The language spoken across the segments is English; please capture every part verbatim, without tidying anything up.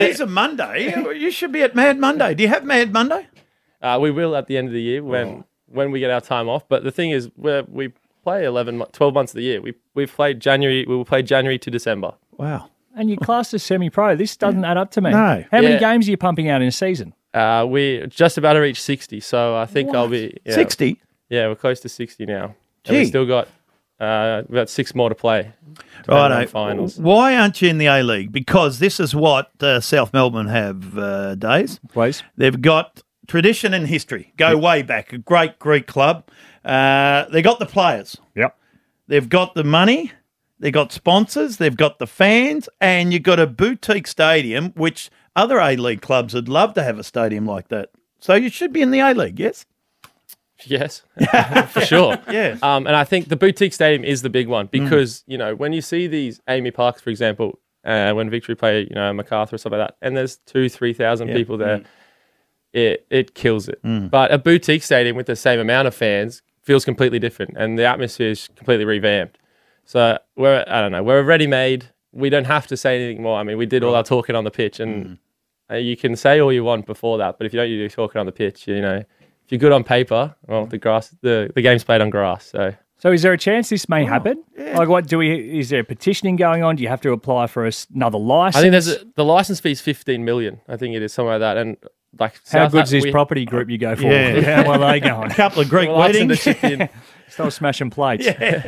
It's a Monday. You should be at Mad Monday. Do you have Mad Monday? Uh, we will at the end of the year when Oh. when we get our time off. But the thing is, we we play eleven, mo- twelve months of the year. We we've played January. We will play January to December. Wow. And you classed as semi-pro. This doesn't add up to me. No. How many Yeah. games are you pumping out in a season? Uh, we're just about to reach sixty, so I think I'll be yeah, sixty? Yeah, we're close to sixty now. And we Gee. still got uh, about six more to play. Right. Finals. Why aren't you in the A-League? Because this is what uh, South Melbourne have, uh, Days. Please. They've got tradition and history. Go way back. A great Greek club. Uh, they got the players. Yep. They've got the money. They've got sponsors. They've got the fans. And you've got a boutique stadium, which other A-League clubs would love to have a stadium like that. So you should be in the A-League, yes? Yes, for sure. Yeah. Um, and I think the boutique stadium is the big one because, you know, when you see these Amy Parks, for example, uh, when Victory play, you know, MacArthur or stuff like that, and there's two, three thousand Yeah. people there, it it kills it. But a boutique stadium with the same amount of fans feels completely different, and the atmosphere is completely revamped. So we're, I don't know, we're ready made. We don't have to say anything more. I mean, we did all our talking on the pitch, and uh, you can say all you want before that, but if you don't do talking on the pitch, you know, if you're good on paper, well, the grass, the, the game's played on grass. So So is there a chance this may happen? Like, what do we? Is there petitioning going on? Do you have to apply for a s another license? I think there's a, the license fee is fifteen million. I think it is something like that. And like, How South good's Ha- this we- property group you go for? Yeah. How are they going? A couple of Greek Well, I'll send weddings. the chip in. Still smashing plates.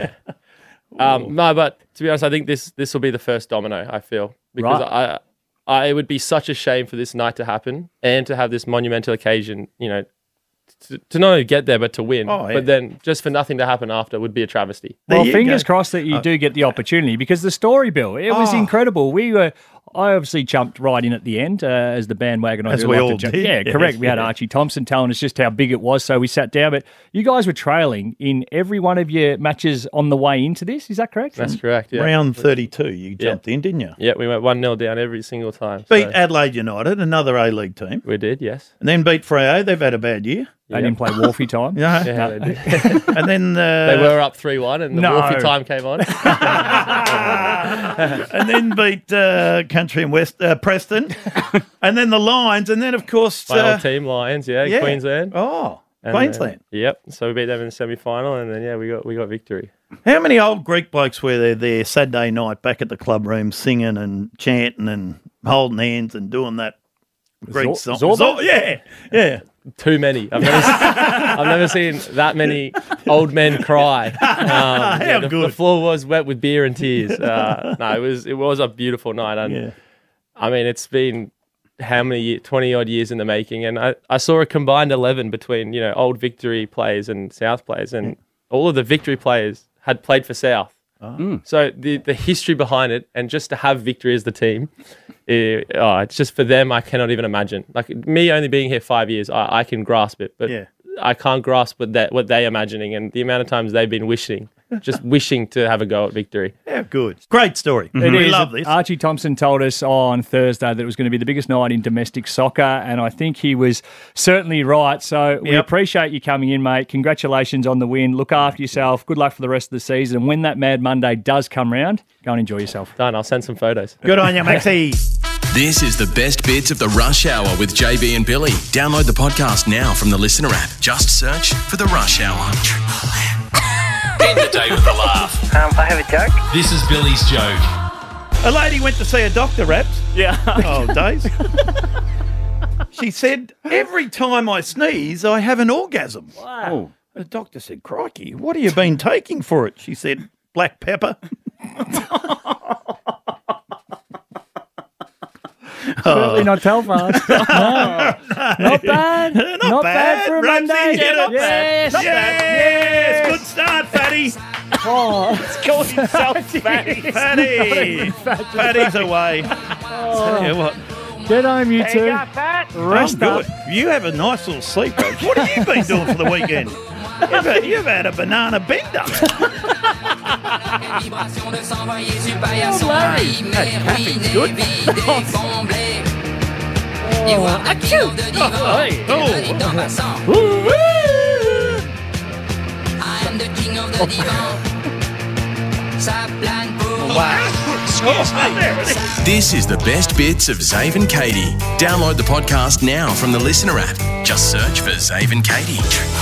Um, no, but to be honest, I think this this will be the first domino. I feel because Right. I, I it would be such a shame for this night to happen and to have this monumental occasion. You know, to, to not only get there but to win. Oh, yeah. But then just for nothing to happen after would be a travesty. There Well, you fingers go. crossed that you do get the opportunity because the story, Bill, it was Oh. incredible. We were, I obviously jumped right in at the end uh, as the bandwagon. I As do we like to all jump. did. Yeah, Yes, correct. We had yeah. Archie Thompson telling us just how big it was, so we sat down. But you guys were trailing in every one of your matches on the way into this. Is that correct? That's correct. Yeah. Round thirty-two, you jumped in, didn't you? Yeah, we went one nil down every single time. Beat so Adelaide United, another A-League team. we did, yes. And then beat Freo. They've had a bad year. They didn't play Wolfie time. Yeah. Yeah, they did. And then uh, They were up three one and the No. Wolfie time came on. and then beat uh, Country and West uh, Preston, and then the Lions, and then of course My uh, old team, Lions, yeah, yeah. Queensland. Oh, And Queensland. then- yep. So we beat them in the semi-final, and then yeah, we got we got victory. How many old Greek blokes were there there Saturday night back at the club room singing and chanting and holding hands and doing that Greek Zor- song? Zorba? Zor- yeah, yeah. Too many. I've never, I've never seen that many old men cry. Um, yeah, the, good. the floor was wet with beer and tears. Uh, no, it was it was a beautiful night, and Yeah. I mean, it's been how many ye- twenty odd years in the making, and I, I saw a combined eleven between you know old Victory players and South players, and all of the Victory players had played for South. So the the history behind it, and just to have Victory as the team, eh, oh, it's just for them. I cannot even imagine. Like me only being here five years, I, I can grasp it, but Yeah. I can't grasp what that what they're imagining and the amount of times they've been wishing, just wishing to have a go at Victory. How good. Great story. It We is. love this. Archie Thompson told us on Thursday that it was going to be the biggest night in domestic soccer, and I think he was certainly right. So we Yep. appreciate you coming in, mate. Congratulations on the win. Look after yourself. Good luck for the rest of the season. And when that Mad Monday does come round, go and enjoy yourself. Done. I'll send some photos. Good on you, Maxie. This is the best bits of the Rush Hour with J B and Billy. Download the podcast now from the Listener app. Just search for the Rush Hour. End the day with a laugh. Um, I have a joke. This is Billy's joke. A lady went to see a doctor, Raps. Yeah. Oh, days. She said, every time I sneeze, I have an orgasm. Wow. The doctor said, crikey, what have you been taking for it? She said, black pepper. Certainly not Telfast. No. Not bad. Not, bad. for a Ramsey. Monday. Yeah, not bad. Yes. Yes, good start, Fatty. Oh, It's called himself Fatty. Fatty. Fatty's away. Tell you what. get home, you two. fat. Rest I'm up. good. You have a nice little sleep, Rose. What have you been doing for the weekend? You've had, you've had a banana bender. Good. Wow. This is the best bits of Zave and Katie. Download the podcast now from the Listener app. Just search for Zave and Katie.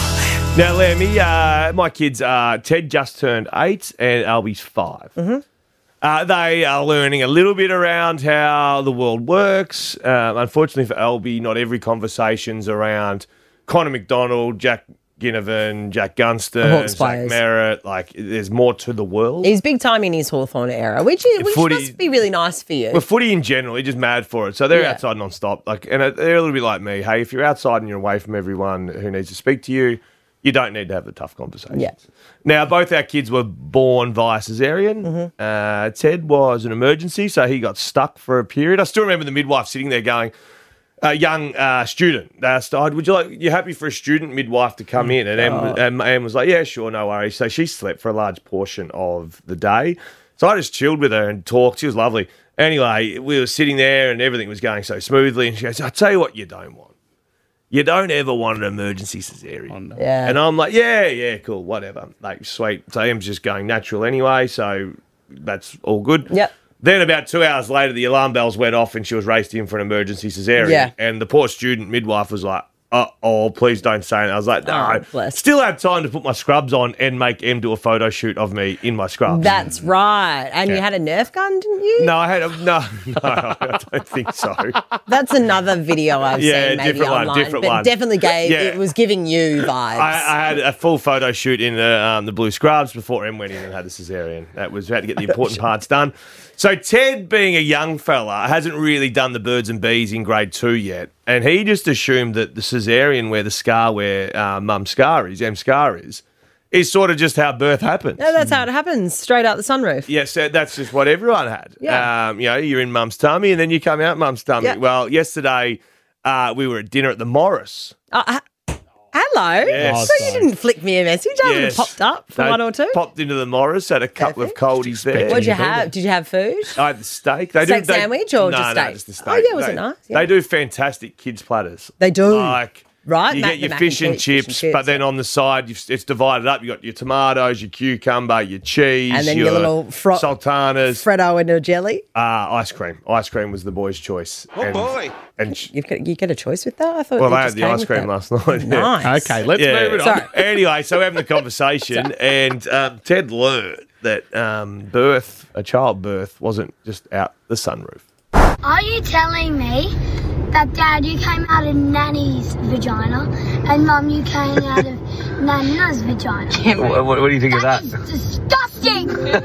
Now, Lemmy, uh, my kids, uh, Ted just turned eight and Albie's five. Mm-hmm. Uh, they are learning a little bit around how the world works. Um, unfortunately for Albie, not every conversation's around Connor McDonald, Jack Ginnivan, Jack Gunston, Hawks Zach players. Merritt. Like, there's more to the world. He's big time in his Hawthorn era, which, is, which Footy- must be really nice for you. Well, footy in general, he's just mad for it. So they're Yeah. outside non-stop. Like, and they're a little bit like me. Hey, if you're outside and you're away from everyone who needs to speak to you, you don't need to have the tough conversations. Yeah. Now, both our kids were born via cesarean. Mm-hmm. Uh, Ted was an emergency, so he got stuck for a period. I still remember the midwife sitting there going, a young uh, student asked, oh, would you like, you happy for a student midwife to come in? And Em, Oh. Em, Em was like, yeah, sure, no worries. So she slept for a large portion of the day. So I just chilled with her and talked. She was lovely. Anyway, we were sitting there and everything was going so smoothly. And she goes, I'll tell you what you don't want. You don't ever want an emergency cesarean. Yeah. And I'm like, yeah, yeah, cool, whatever. Like, sweet. So Em's just going natural anyway, so that's all good. Yep. Then about two hours later, the alarm bells went off and she was raced in for an emergency cesarean. Yeah. And the poor student midwife was like, uh oh, please don't say it. I was like, no. Oh, bless. Still had time to put my scrubs on and make Em do a photo shoot of me in my scrubs. That's right. And you had a Nerf gun, didn't you? no, I had a, no, no, I don't think so. That's another video I've Yeah, seen maybe different one, online. different but one. definitely gave, Yeah. it was giving you vibes. I, I had a full photo shoot in the um, the blue scrubs before Em went in and had a cesarean. That was, we had to get the important parts done. So Ted, being a young fella, hasn't really done the birds and bees in grade two yet. And he just assumed that the cesarean where the scar, where uh, mum's scar is, Em's scar is, is sort of just how birth happens. no, that's how it happens, straight out the sunroof. Yes, so that's just what everyone had. Yeah. Um, you know, you're in mum's tummy and then you come out mum's tummy. Yeah. Well, yesterday uh, we were at dinner at the Morris. Uh, uh, hello. Yes. So you didn't flick me a message. I would have Yes. popped up for They one or two. Popped into the Morris, had a couple Perfect. of coldies there. What did you have? Did you have food? I had the steak. They Steak do, they, sandwich or no, just no, steak? just the steak. Oh, yeah, was it they, nice? Yeah. They do fantastic kids platters. They do. Like, Right, you mac- get the your mac fish and and cheese, chips, fish and but chips, then on the side, you've, it's divided up. You've got your tomatoes, your cucumber, your cheese, And then your, your little fro- sultanas. Freddo and a jelly. uh, ice cream. Ice cream was the boys' choice. Oh, and, boy. And sh- You get, you get a choice with that? I thought well, it they had just the came ice with cream that. last night. yeah. Nice. Okay, let's Yeah. move it on. Sorry. Anyway, so we're having the conversation, and um, Ted learned that um, birth, a child birth, wasn't just out the sunroof. Are you telling me that, Dad, you came out of Nanny's vagina and Mum, you came out of Nana's vagina? What, what do you think That is disgusting!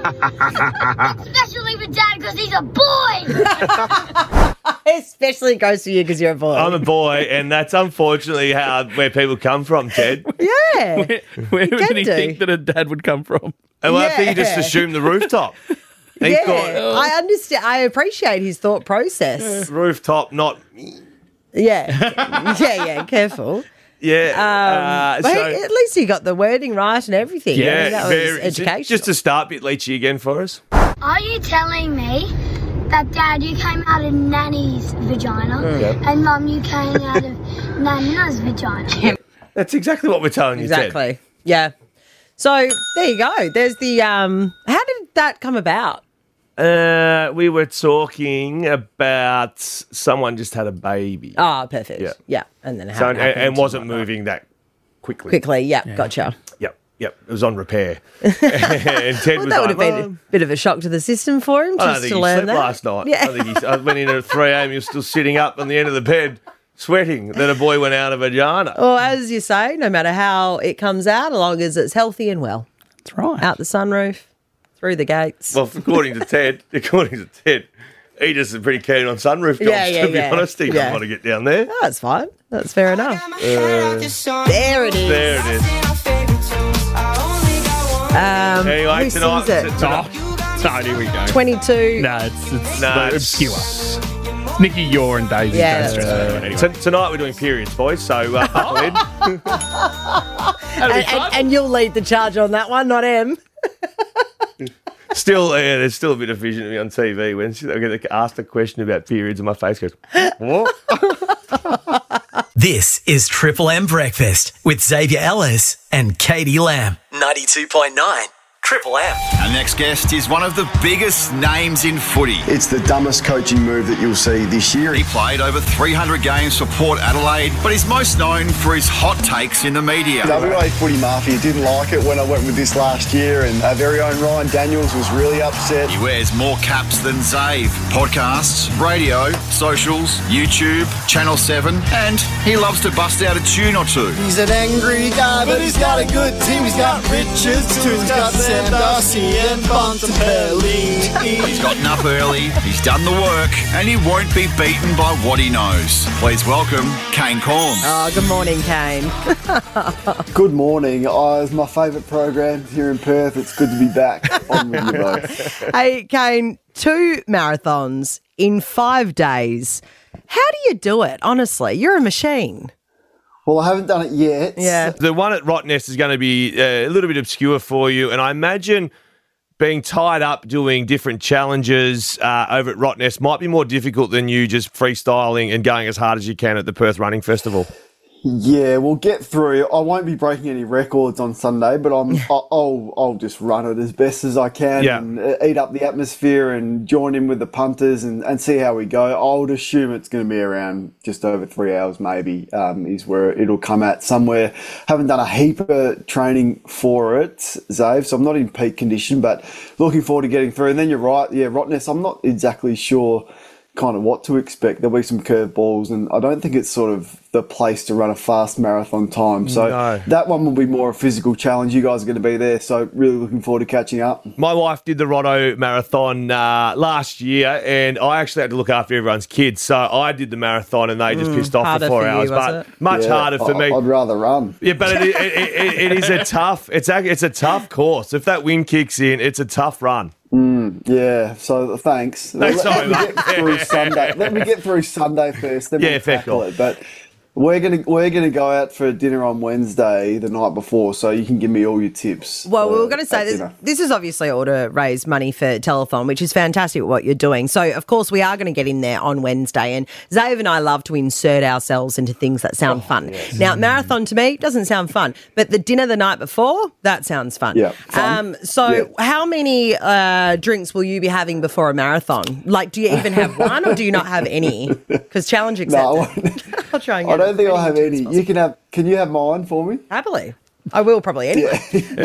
Especially with Dad because he's a boy! Especially goes for you because you're a boy. I'm a boy, and that's unfortunately how where people come from, Ted. yeah. Where can did he do. think that a dad would come from? And well, I think he just Yeah. assumed the rooftop. He Yeah, thought I understand. I appreciate his thought process. rooftop, not Yeah, yeah, yeah. Careful. yeah. Um, uh, but so, he- at least he got the wording right and everything. I mean, yeah, that was very, educational. just to start, bit Leachy again for us. Are you telling me that, Dad, you came out of Nanny's vagina and Mum, you came out of Nana's vagina? That's exactly what we're telling you, Ted. exactly. Yeah. So there you go. There's the. Um, how did that come about? Uh, we were talking about someone just had a baby. Ah, perfect. Yeah. Yeah. And then how so, it and, happened and wasn't moving that quickly. quickly. Yeah, gotcha. Yep, yep. It was on repair. and Ted Well, was that would like, have been well, a bit of a shock to the system for him I don't just think to he learn slept that. last night. Yeah. I think he, I went in at three a.m. He was still sitting up on the end of the bed, sweating that a boy went out of vagina. Well, as you say, no matter how it comes out, as long as it's healthy and well, That's right. out the sunroof, through the gates. Well, according to Ted, according to Ted, he just is pretty keen on sunroof jobs, Yeah, yeah, to be yeah. honest. He Yeah. doesn't want to get down there. Oh, that's fine. That's fair enough. there it is. There it is. Um, Anyway, who tonight, sings it? tonight, Oh, here we go. twenty-two. No, it's, it's No, uh, it's- obscure. It's Nicky Yor and Daisy. Yeah, Jones. that's Uh, right. anyway. T- tonight we're doing periods, boys, so uh, buckle in. And, and, and you'll lead the charge on that one, not M. Still, yeah, there's still a bit of vision of me on T V when I get asked a question about periods and my face goes, what? This is Triple M Breakfast with Xavier Ellis and Katie Lamb. ninety-two point nine Triple M. Our next guest is one of the biggest names in footy. It's the dumbest coaching move that you'll see this year. He played over three hundred games for Port Adelaide, but he's most known for his hot takes in the media. W A Footy Mafia didn't like it when I went with this last year, and our very own Ryan Daniels was really upset. He wears more caps than Zave. Podcasts, radio, socials, YouTube, Channel seven, and he loves to bust out a tune or two. He's an angry guy, but he's got a good team. He's got Richards too. He's got Sam Darcy and Bontempelli. He's gotten up early, he's done the work, and he won't be beaten by what he knows. Please welcome Kane Cornes. Oh, good morning, Kane. Good morning. Oh, it's my favourite program here in Perth. It's good to be back on with you both. Hey, Kane, two marathons in five days. How do you do it? Honestly, you're a machine. Well, I haven't done it yet. Yeah. The one at Rottnest is going to be uh, a little bit obscure for you, and I imagine being tied up doing different challenges uh, over at Rottnest might be more difficult than you just freestyling and going as hard as you can at the Perth Running Festival. Yeah, we'll get through. I won't be breaking any records on Sunday, but I'm, I'll, I'll I'll just run it as best as I can Yeah. and uh, eat up the atmosphere and join in with the punters and, and see how we go. I would assume it's going to be around just over three hours maybe um, is where it'll come at somewhere. Haven't done a heap of training for it, Zave, so I'm not in peak condition, but looking forward to getting through. And then you're right, yeah, Rottnest, I'm not exactly sure kind of what to expect. There'll be some curveballs, and I don't think it's sort of the place to run a fast marathon time. So No. that one will be more a physical challenge. You guys are going to be there, so really looking forward to catching up. My wife did the Rotto Marathon uh, last year, and I actually had to look after everyone's kids. So I did the marathon, and they just pissed off harder for four for you, hours. was but it? much Yeah, harder for I- me. I'd rather run. Yeah, but it, it, it, it, it is a tough. It's a, it's a tough course. If that wind kicks in, it's a tough run. Yeah, so thanks. No, let, sorry, let me mate. get through Sunday. Let me get through Sunday first, then Yeah, we'll fair tackle call. it. But we're gonna we're gonna go out for dinner on Wednesday, the night before, so you can give me all your tips. Well, we uh, were going to say at this, dinner. this is obviously all to raise money for Telethon, which is fantastic what you're doing. So, of course, we are going to get in there on Wednesday. And Zave and I love to insert ourselves into things that sound Oh, fun. Now, marathon to me doesn't sound fun, but the dinner the night before, that sounds fun. Yeah, fun. Um, so, Yeah. how many uh, drinks will you be having before a marathon? Like, do you even have one or do you not have any? Because challenge accepted. No, I won't. I'll try and I get don't think I'll as have many any. as You can have. Can you have mine for me? Happily. I will probably anyway.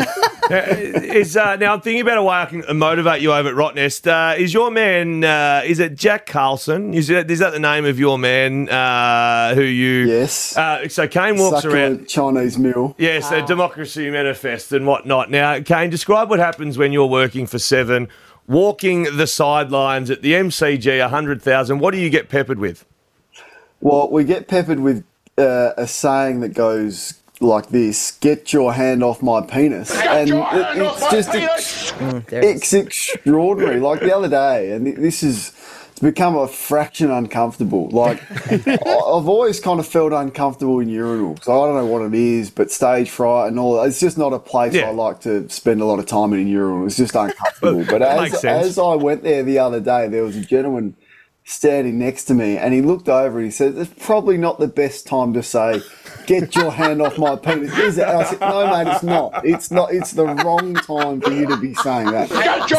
Is uh, now I'm thinking about a way I can motivate you over at Rottnest. Uh, is your man? Uh, is it Jack Carlson? Is that, is that the name of your man? Uh, who you? Yes. Uh, so Kane walks around. Succulent Chinese meal. Yeah, so Democracy Manifest and whatnot. Now, Kane, describe what happens when you're working for Seven, walking the sidelines at the M C G, one hundred thousand. What do you get peppered with? Well, we get peppered with uh, a saying that goes like this: "Get your hand off my penis," and it, it's just ex- there it it's extraordinary. Like the other day, and this is it's become a fraction uncomfortable. Like I- I've always kind of felt uncomfortable in urinals. I don't know what it is, but stage fright and all that. It's just not a place Yeah. I like to spend a lot of time in a urinal. It's just uncomfortable. But That makes as, sense. as I went there the other day, there was a gentleman standing next to me, and he looked over and he said, "It's probably not the best time to say, 'Get your hand off my penis,' is it?" And I said, "No, mate, it's not. It's not. It's the wrong time for you to be saying that."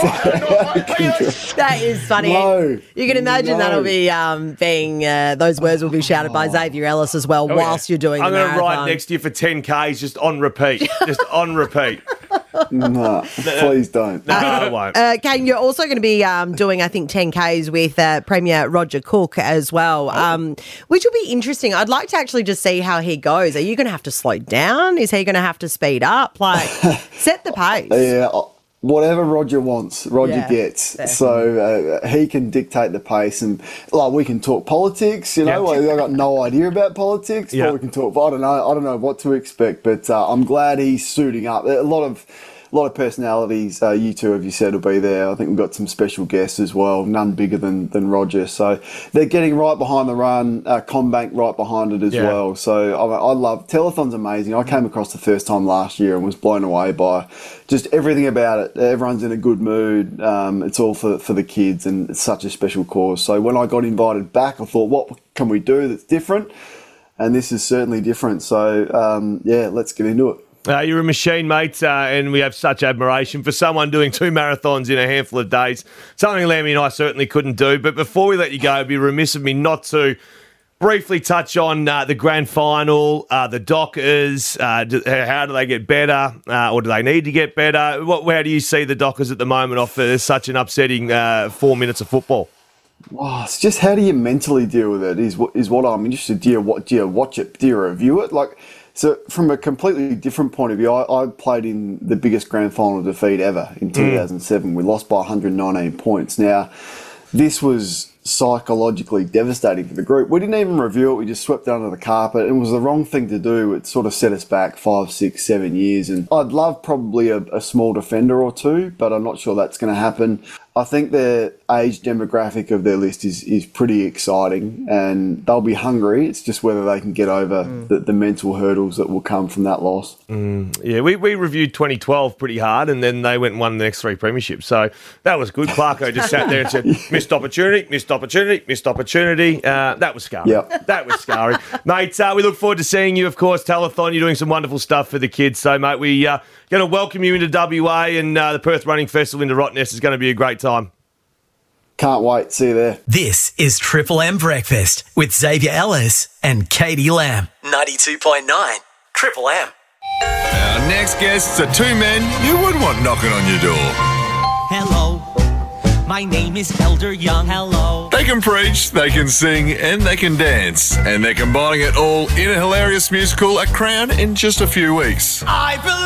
That is funny. No. You can imagine No. that'll be um, being, uh, those words will be shouted by Xavier Ellis as well whilst you're doing I'm the going to marathon. ride next to you for ten Ks just on repeat. just on repeat. No, please don't. No, I won't. Uh, Kane, you're also going to be um, doing, I think, ten Ks with uh, Premier Roger Cook as well, um, which will be interesting. I'd like to actually just see how he goes. Are you going to have to slow down? Is he going to have to speed up? Like, set the pace. Yeah, uh, whatever Roger wants, Roger Yeah, gets. fair. So uh, he can dictate the pace, and like we can talk politics. You know, Yeah. like, I got no idea about politics, Yeah. but we can talk. I don't know. I don't know what to expect, but uh, I'm glad he's suiting up. A lot of. A lot of personalities, uh, you two, have you said, will be there. I think we've got some special guests as well, none bigger than, than Roger. So they're getting right behind the run, uh, Combank right behind it as Yeah. well. So I, I love, Telethon's amazing. I came across the first time last year and was blown away by just everything about it. Everyone's in a good mood. Um, it's all for, for the kids, and it's such a special cause. So when I got invited back, I thought, what can we do that's different? And this is certainly different. So um, yeah, let's get into it. Uh, you're a machine, mate, uh, and we have such admiration for someone doing two marathons in a handful of days. Something Lammy and I certainly couldn't do. But before we let you go, it'd be remiss of me not to briefly touch on uh, the grand final, uh, the Dockers. Uh, do, how do they get better, uh, or do they need to get better? What, how do you see the Dockers at the moment after such an upsetting uh, four minutes of football? Oh, it's just how do you mentally deal with it is what is what I'm interested. Do you, what, do you watch it? Do you review it? Like, so from a completely different point of view, I, I played in the biggest grand final defeat ever in two thousand seven. Mm. We lost by one hundred nineteen points. Now, this was psychologically devastating for the group. We didn't even review it. We just swept it under the carpet. It was the wrong thing to do. It sort of set us back five, six, seven years. And I'd love probably a, a small defender or two, but I'm not sure that's going to happen. I think the age demographic of their list is, is pretty exciting, and they'll be hungry. It's just whether they can get over mm. the, the mental hurdles that will come from that loss. Mm. Yeah, we, we reviewed twenty twelve pretty hard, and then they went and won the next three premierships. So that was good. Clarko just sat there and said, missed opportunity, missed opportunity, missed opportunity. Uh, that was scarring. Yep. That was scarring. Mate, uh, we look forward to seeing you, of course, Telethon. You're doing some wonderful stuff for the kids. So, mate, we're uh, going to welcome you into W A, and uh, the Perth Running Festival into Rottnest is going to be a great time. Can't wait. See you there. This is Triple M Breakfast with Xavier Ellis and Katie Lamb. ninety-two point nine Triple M. Our next guests are two men you would want knocking on your door. Hello, my name is Elder Young. Hello. They can preach, they can sing, and they can dance. And they're combining it all in a hilarious musical, A Crown, in just a few weeks. I believe